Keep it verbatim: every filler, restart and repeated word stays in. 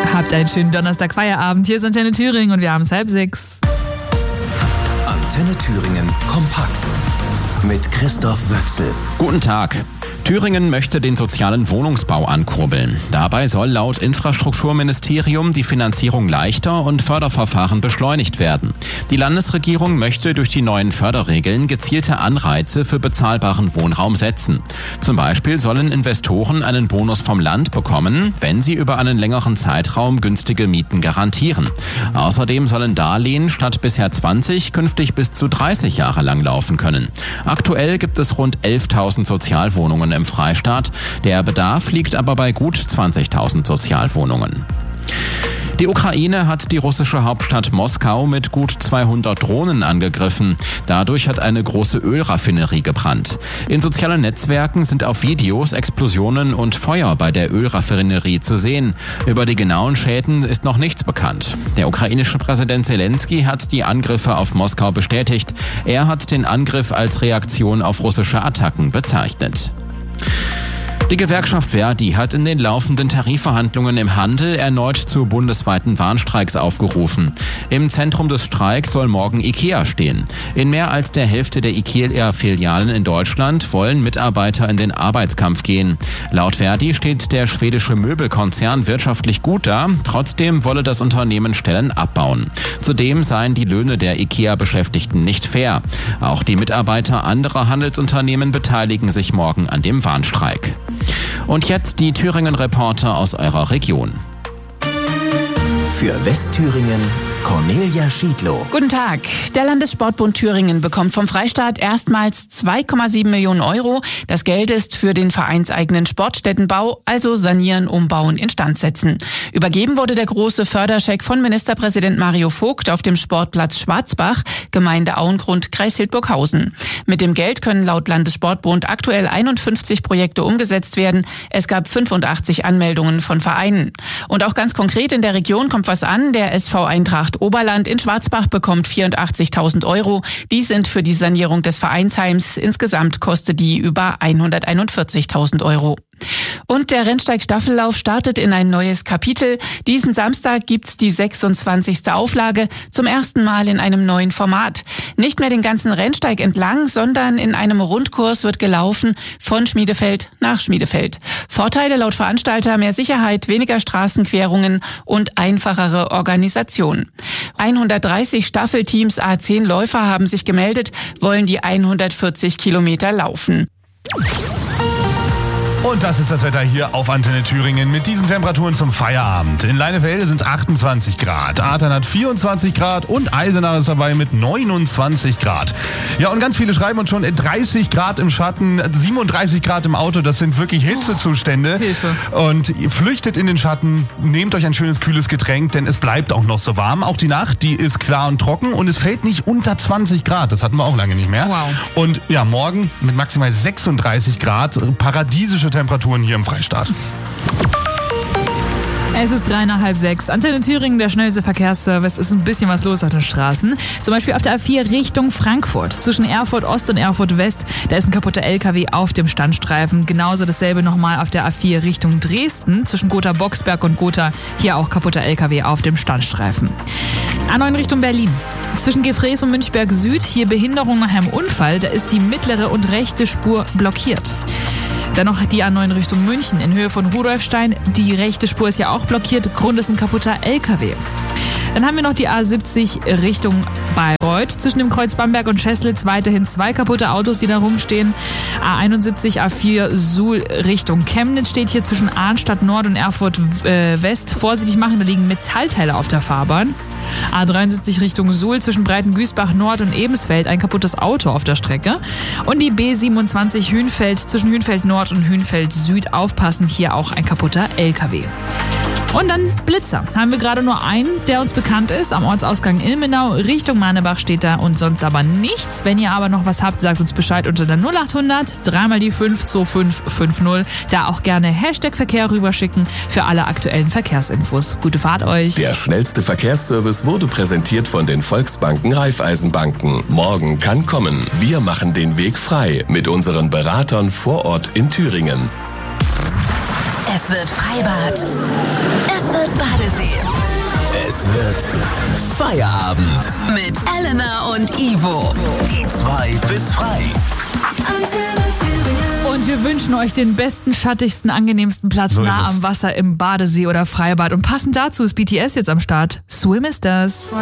Habt einen schönen Donnerstag Feierabend. Hier ist Antenne Thüringen und wir haben es halb sechs. Antenne Thüringen kompakt mit Christoph Wöchsel. Guten Tag. Thüringen möchte den sozialen Wohnungsbau ankurbeln. Dabei soll laut Infrastrukturministerium die Finanzierung leichter und Förderverfahren beschleunigt werden. Die Landesregierung möchte durch die neuen Förderregeln gezielte Anreize für bezahlbaren Wohnraum setzen. Zum Beispiel sollen Investoren einen Bonus vom Land bekommen, wenn sie über einen längeren Zeitraum günstige Mieten garantieren. Außerdem sollen Darlehen statt bisher zwanzig künftig bis zu dreißig Jahre lang laufen können. Aktuell gibt es rund elftausend Sozialwohnungen im Freistaat. Der Bedarf liegt aber bei gut zwanzigtausend Sozialwohnungen. Die Ukraine hat die russische Hauptstadt Moskau mit gut zweihundert Drohnen angegriffen. Dadurch hat eine große Ölraffinerie gebrannt. In sozialen Netzwerken sind auf Videos Explosionen und Feuer bei der Ölraffinerie zu sehen. Über die genauen Schäden ist noch nichts bekannt. Der ukrainische Präsident Zelensky hat die Angriffe auf Moskau bestätigt. Er hat den Angriff als Reaktion auf russische Attacken bezeichnet. Die Gewerkschaft Verdi hat in den laufenden Tarifverhandlungen im Handel erneut zu bundesweiten Warnstreiks aufgerufen. Im Zentrum des Streiks soll morgen IKEA stehen. In mehr als der Hälfte der IKEA-Filialen in Deutschland wollen Mitarbeiter in den Arbeitskampf gehen. Laut Verdi steht der schwedische Möbelkonzern wirtschaftlich gut da, trotzdem wolle das Unternehmen Stellen abbauen. Zudem seien die Löhne der IKEA-Beschäftigten nicht fair. Auch die Mitarbeiter anderer Handelsunternehmen beteiligen sich morgen an dem Warnstreik. Und jetzt die Thüringen-Reporter aus eurer Region. Für Westthüringen Cornelia Schiedlow. Guten Tag. Der Landessportbund Thüringen bekommt vom Freistaat erstmals zwei Komma sieben Millionen Euro. Das Geld ist für den vereinseigenen Sportstättenbau, also Sanieren, Umbauen, Instandsetzen. Übergeben wurde der große Förderscheck von Ministerpräsident Mario Vogt auf dem Sportplatz Schwarzbach, Gemeinde Auengrund, Kreis Hildburghausen. Mit dem Geld können laut Landessportbund aktuell einundfünfzig Projekte umgesetzt werden. Es gab fünfundachtzig Anmeldungen von Vereinen. Und auch ganz konkret in der Region kommt was an. Der S V Eintracht Oberland in Schwarzbach bekommt vierundachtzigtausend Euro. Die sind für die Sanierung des Vereinsheims. Insgesamt kostet die über hunderteinundvierzigtausend Euro. Und der Rennsteig-Staffellauf startet in ein neues Kapitel. Diesen Samstag gibt's die sechsundzwanzigste Auflage, zum ersten Mal in einem neuen Format. Nicht mehr den ganzen Rennsteig entlang, sondern in einem Rundkurs wird gelaufen von Schmiedefeld nach Schmiedefeld. Vorteile laut Veranstalter: mehr Sicherheit, weniger Straßenquerungen und einfachere Organisation. hundertdreißig Staffelteams, a zehn Läufer haben sich gemeldet, wollen die hundertvierzig Kilometer laufen. Und das ist das Wetter hier auf Antenne Thüringen mit diesen Temperaturen zum Feierabend. In Leinefelde sind achtundzwanzig Grad, Adern hat vierundzwanzig Grad und Eisenach ist dabei mit neunundzwanzig Grad. Ja, und ganz viele schreiben uns schon dreißig Grad im Schatten, siebenunddreißig Grad im Auto. Das sind wirklich Hitzezustände. Oh, Hilfe. Und ihr flüchtet in den Schatten, nehmt euch ein schönes kühles Getränk, denn es bleibt auch noch so warm. Auch die Nacht, die ist klar und trocken und es fällt nicht unter zwanzig Grad. Das hatten wir auch lange nicht mehr. Wow. Und ja, morgen mit maximal sechsunddreißig Grad, paradiesische Temperaturen hier im Freistaat. Es ist drei nach halb sechs. Antenne Thüringen, der schnellste Verkehrsservice. Ist ein bisschen was los auf den Straßen. Zum Beispiel auf der A vier Richtung Frankfurt. Zwischen Erfurt Ost und Erfurt West. Da ist ein kaputter L K W auf dem Standstreifen. Genauso dasselbe nochmal auf der A vier Richtung Dresden. Zwischen Gotha-Boxberg und Gotha. Hier auch kaputter L K W auf dem Standstreifen. A neun Richtung Berlin. Zwischen Gefrees und Münchberg Süd. Hier Behinderung nach einem Unfall. Da ist die mittlere und rechte Spur blockiert. Dann noch die A neun Richtung München in Höhe von Rudolfstein. Die rechte Spur ist ja auch blockiert. Grund ist ein kaputter L K W. Dann haben wir noch die A siebzig Richtung Bayreuth. Zwischen dem Kreuz Bamberg und Scheslitz weiterhin zwei kaputte Autos, die da rumstehen. A einundsiebzig, A vier Suhl Richtung Chemnitz steht hier zwischen Arnstadt Nord und Erfurt äh, West. Vorsichtig machen, da liegen Metallteile auf der Fahrbahn. A dreiundsiebzig Richtung Suhl zwischen Breitengüßbach Nord und Ebensfeld ein kaputtes Auto auf der Strecke. Und die B siebenundzwanzig Hünfeld zwischen Hünfeld Nord und Hünfeld Süd aufpassen, hier auch ein kaputter L K W. Und dann Blitzer. Haben wir gerade nur einen, der uns bekannt ist. Am Ortsausgang Ilmenau, Richtung Manebach steht da und sonst aber nichts. Wenn ihr aber noch was habt, sagt uns Bescheid unter der null achthundert, dreimal die fünf zwei fünf fünf null. Da auch gerne Hashtag Verkehr rüberschicken für alle aktuellen Verkehrsinfos. Gute Fahrt euch. Der schnellste Verkehrsservice wurde präsentiert von den Volksbanken Raiffeisenbanken. Morgen kann kommen. Wir machen den Weg frei mit unseren Beratern vor Ort in Thüringen. Es wird Freibad. Es wird Badesee. Es wird Feierabend. Mit Elena und Ivo. Die zwei bis frei. Und wir wünschen euch den besten, schattigsten, angenehmsten Platz So ist nah es. am Wasser im Badesee oder Freibad. Und passend dazu ist B T S jetzt am Start. Swim ist das.